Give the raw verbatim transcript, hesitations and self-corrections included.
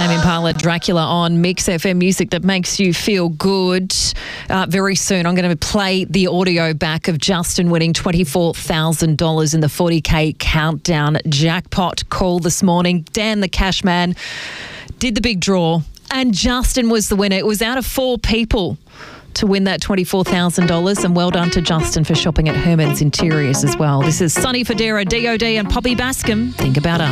Tame Impala, Dracula on Mix F M, music that makes you feel good. Uh, very soon I'm going to play the audio back of Justin winning twenty-four thousand dollars in the forty K Countdown jackpot call this morning. Dan the Cash Man did the big draw and Justin was the winner. It was out of four people to win that twenty-four thousand dollars, and well done to Justin for shopping at Herman's Interiors as well. This is Sonny Fodera, D O D and Poppy Bascom. Think About Us.